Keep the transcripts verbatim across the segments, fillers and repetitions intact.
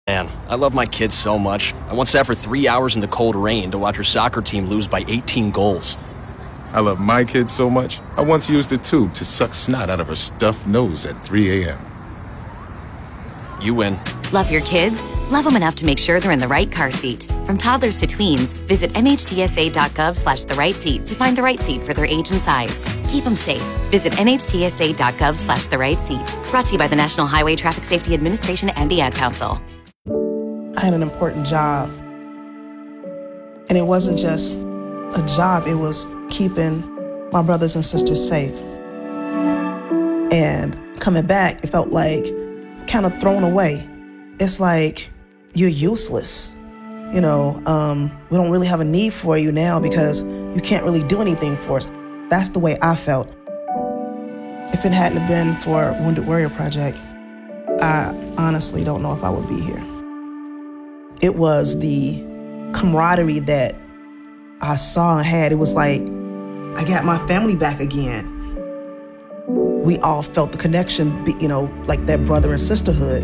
Man, I love my kids so much. I once sat for three hours in the cold rain to watch her soccer team lose by eighteen goals. I love my kids so much, I once used a tube to suck snot out of her stuffed nose at three a.m. You win. Love your kids? Love them enough to make sure they're in the right car seat. From toddlers to tweens, visit N H T S A dot gov slash the right seat to find the right seat for their age and size. Keep them safe. Visit N H T S A dot gov slash the right seat. Brought to you by the National Highway Traffic Safety Administration and the Ad Council. I had an important job. And it wasn't just a job, it was keeping my brothers and sisters safe. And coming back, it felt like kind of thrown away. It's like you're useless. You know, um, we don't really have a need for you now because you can't really do anything for us. That's the way I felt. If it hadn't been for Wounded Warrior Project, I honestly don't know if I would be here. It was the camaraderie that I saw and had. It was like, I got my family back again. We all felt the connection, you know, like that brother and sisterhood.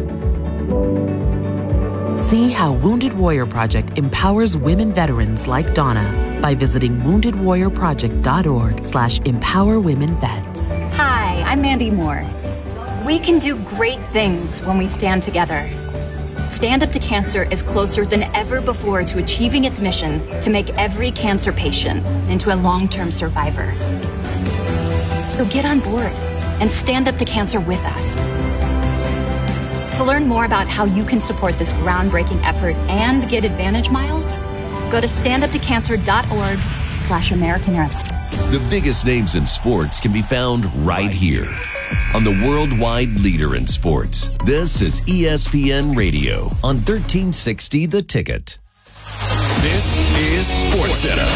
See how Wounded Warrior Project empowers women veterans like Donna by visiting wounded warrior project dot org slash empower women vets. Hi, I'm Mandy Moore. We can do great things when we stand together. Stand Up to Cancer is closer than ever before to achieving its mission to make every cancer patient into a long-term survivor. So get on board and stand up to cancer with us. To learn more about how you can support this groundbreaking effort and get Advantage Miles, go to stand up to cancer dot org slash American Airlines. The biggest names in sports can be found right here on the worldwide leader in sports. This is E S P N Radio on thirteen sixty The Ticket. This is SportsCenter.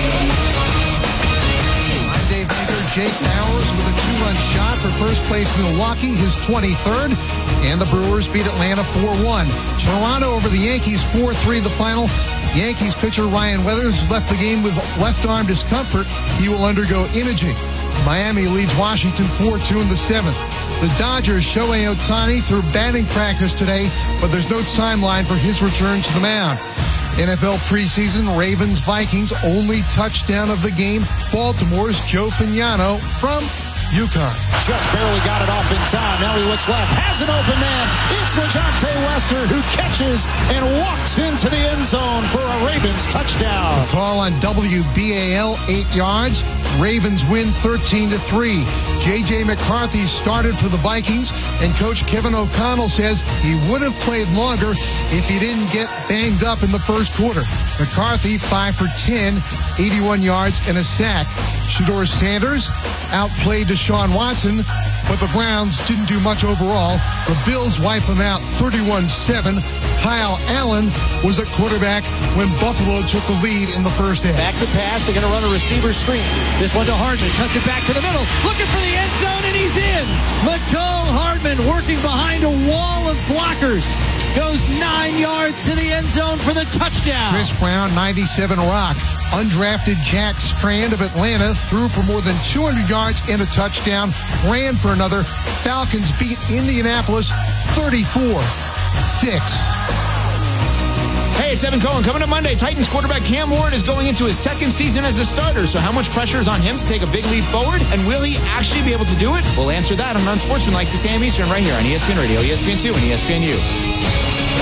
I'm Dave Anchor. Jake Bowers with a two-run shot for first place Milwaukee, his twenty-third. And the Brewers beat Atlanta four one. Toronto over the Yankees four three the final. Yankees pitcher Ryan Weathers left the game with left arm discomfort. He will undergo imaging. Miami leads Washington four two in the seventh. The Dodgers, Shohei Ohtani through batting practice today, but there's no timeline for his return to the mound. N F L preseason, Ravens, Vikings, only touchdown of the game. Baltimore's Joe Fagnano from UConn. Just barely got it off in time. Now he looks left. Has an open man. It's LeJontay Wester who catches and walks into the end zone for a Ravens touchdown. Call on W B A L, eight yards. Ravens win thirteen to three. J J McCarthy started for the Vikings, and Coach Kevin O'Connell says he would have played longer if he didn't get banged up in the first quarter. McCarthy, five for ten, eighty-one yards and a sack. Shedeur Sanders outplayed Deshaun Watson, but the Browns didn't do much overall. The Bills wiped them out thirty-one seven. Kyle Allen was at quarterback when Buffalo took the lead in the first half. Back to pass. They're going to run a receiver screen. This one to Hardman. Cuts it back to the middle. Looking for the end zone, and he's in. Mecole Hardman working behind a wall of blockers. Goes nine yards to the end zone for the touchdown. Chris Brown, ninety-seven rock. Undrafted Jack Strand of Atlanta threw for more than two hundred yards and a touchdown. Ran for another. Falcons beat Indianapolis thirty-four six. Hey, it's Evan Cohen. Coming up Monday, Titans quarterback Cam Ward is going into his second season as a starter. So how much pressure is on him to take a big leap forward? And will he actually be able to do it? We'll answer that on Unsportsmanlike, six a.m. Eastern, right here on E S P N Radio, E S P N two, and E S P N U.